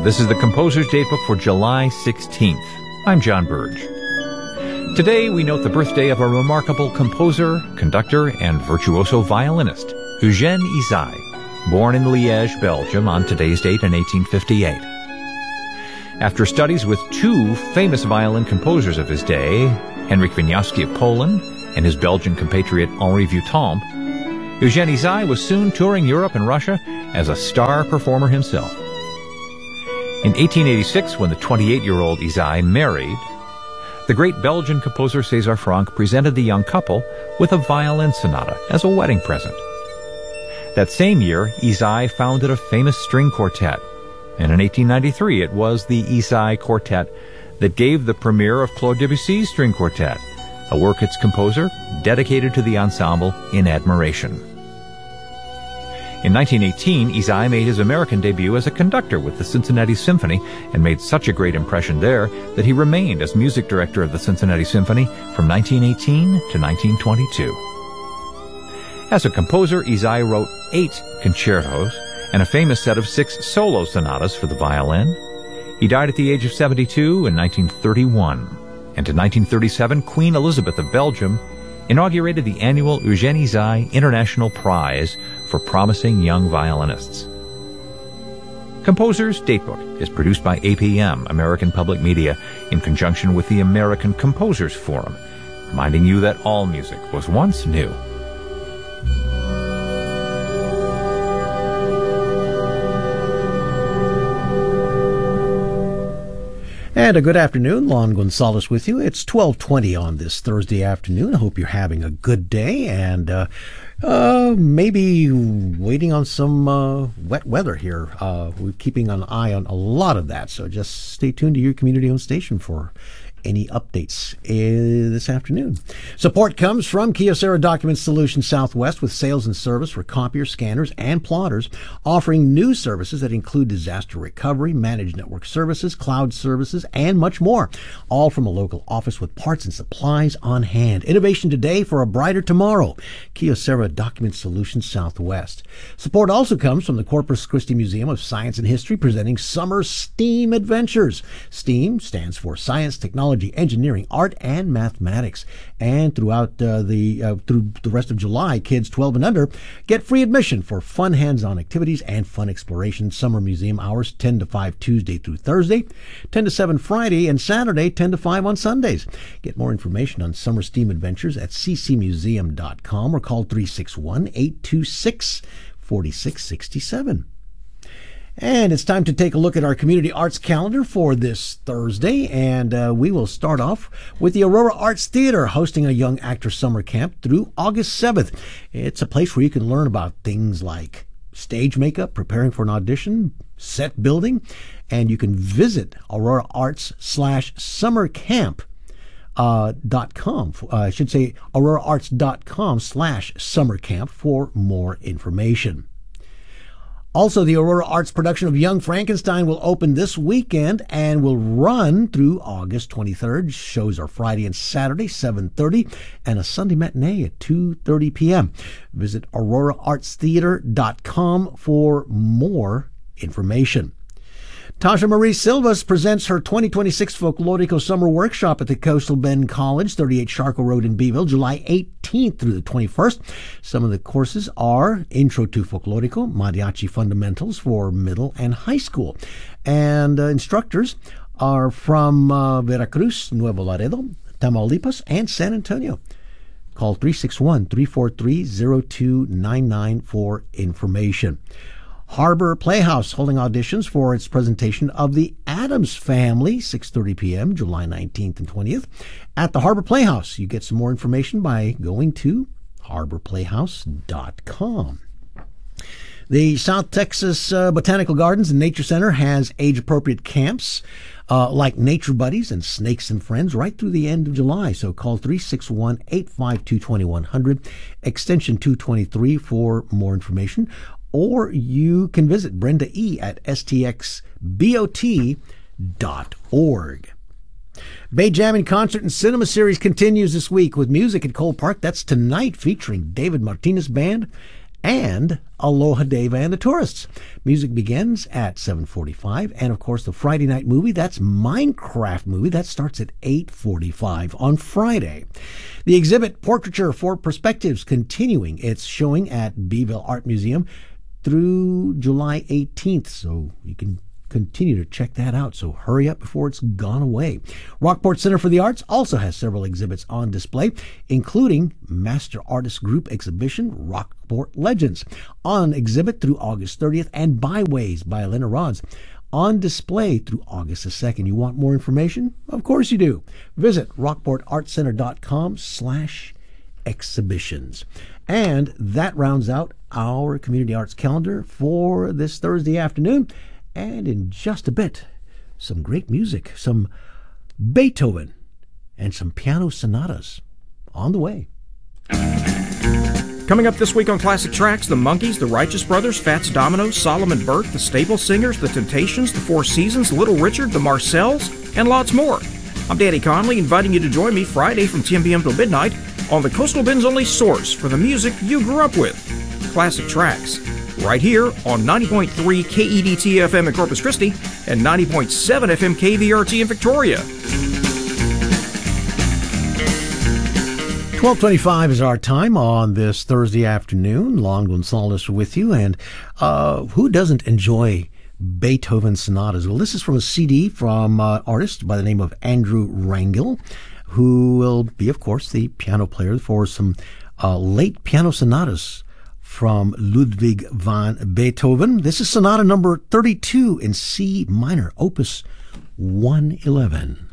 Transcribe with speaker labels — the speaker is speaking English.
Speaker 1: This is the Composer's Datebook for July 16th. I'm John Burge. Today we note the birthday of a remarkable composer, conductor, and virtuoso violinist, Eugène Ysaÿe, born in Liège, Belgium on today's date in 1858. After studies with two famous violin composers of his day, Henryk Wieniawski of Poland and his Belgian compatriot Henri Vieuxtemps, Eugène Ysaÿe was soon touring Europe and Russia as a star performer himself. In 1886, when the 28-year-old Ysaÿe married, the great Belgian composer César Franck presented the young couple with a violin sonata as a wedding present. That same year, Ysaÿe founded a famous string quartet, and in 1893 it was the Ysaÿe Quartet that gave the premiere of Claude Debussy's String Quartet, a work its composer dedicated to the ensemble in admiration. In 1918, Ysaÿe made his American debut as a conductor with the Cincinnati Symphony and made such a great impression there that he remained as music director of the Cincinnati Symphony from 1918 to 1922. As a composer, Ysaÿe wrote 8 concertos and a famous set of 6 solo sonatas for the violin. He died at the age of 72 in 1931, and in 1937, Queen Elizabeth of Belgium inaugurated the annual Eugène Ysaÿe International Prize for promising young violinists. Composer's Datebook is produced by APM, American Public Media, in conjunction with the American Composers Forum, reminding you that all music was once new.
Speaker 2: And a good afternoon, Lon Gonzalez with you. It's 12:20 on this Thursday afternoon. I hope you're having a good day and maybe waiting on some wet weather here. We're keeping an eye on a lot of that, so just stay tuned to your community-owned station for any updates this afternoon. Support comes from Kyocera Document Solutions Southwest with sales and service for copiers, scanners, and plotters, offering new services that include disaster recovery, managed network services, cloud services, and much more, all from a local office with parts and supplies on hand. Innovation today for a brighter tomorrow. Kyocera Document Solutions Southwest. Support also comes from the Corpus Christi Museum of Science and History, presenting Summer STEAM Adventures. STEAM stands for Science, Technology, Engineering, Art, and Mathematics. And throughout through the rest of July, kids 12 and under get free admission for fun hands-on activities and fun exploration. Summer museum hours 10 to 5 Tuesday through Thursday, 10 to 7 Friday, and Saturday 10 to 5 on Sundays. Get more information on Summer STEAM Adventures at ccmuseum.com or call 361-826-4667. And it's time to take a look at our community arts calendar for this Thursday, and we will start off with the Aurora Arts Theater hosting a young actor summer camp through August 7th. It's a place where you can learn about things like stage makeup, preparing for an audition, set building, and you can visit Aurora Arts/summercamp. .com. I should say auroraarts.com/summercamp for more information. Also, the Aurora Arts production of Young Frankenstein will open this weekend and will run through August 23rd. Shows are Friday and Saturday, 7:30, and a Sunday matinee at 2:30 p.m. Visit auroraartstheater.com for more information. Tasha Marie Silvas presents her 2026 Folklorico Summer Workshop at the Coastal Bend College, 38 Sharko Road in Beeville, July 18th through the 21st. Some of the courses are Intro to Folklorico, Mariachi Fundamentals for middle and high school. And instructors are from Veracruz, Nuevo Laredo, Tamaulipas, and San Antonio. Call 361-343-0299 for information. Harbor Playhouse holding auditions for its presentation of The Addams Family, 6:30 p.m., July 19th and 20th. At the Harbor Playhouse, you get some more information by going to harborplayhouse.com. The South Texas Botanical Gardens and Nature Center has age-appropriate camps like Nature Buddies and Snakes and Friends right through the end of July. So call 361-852-2100, extension 223 for more information. Or you can visit Brenda E. at stxbot.org. Bay Jam in Concert and Cinema Series continues this week with music at Cole Park. That's tonight, featuring David Martinez Band and Aloha Deva and the Tourists. Music begins at 7:45, and of course the Friday night movie, that's Minecraft movie, that starts at 8:45 on Friday. The exhibit Portraiture for Perspectives continuing its showing at Beeville Art Museum through July 18th, so you can continue to check that out, so hurry up before it's gone away. Rockport Center for the Arts also has several exhibits on display, including Master Artist Group exhibition Rockport Legends, on exhibit through August 30th, and Byways by Elena Rods on display through August the 2nd. You want more information? Of course you do. Visit rockportartcenter.com/exhibitions. And that rounds out our community arts calendar for this Thursday afternoon. And in just a bit, some great music, some Beethoven, and some piano sonatas on the way.
Speaker 3: Coming up this week on Classic Tracks, the Monkees, the Righteous Brothers, Fats Domino, Solomon Burke, the Staple Singers, the Temptations, the Four Seasons, Little Richard, the Marcells, and lots more. I'm Danny Conley, inviting you to join me Friday from 10 p.m. till midnight on the Coastal Bend's only source for the music you grew up with, Classic Tracks, right here on 90.3 KEDT FM in Corpus Christi and 90.7 FM KVRT in Victoria.
Speaker 2: 12:25 is our time on this Thursday afternoon. Lon Gonzalez with you, and who doesn't enjoy Beethoven sonatas? Well, this is from a CD from an artist by the name of Andrew Rangel, who will be, of course, the piano player for some late piano sonatas from Ludwig van Beethoven. This is sonata number 32 in C minor, opus 111.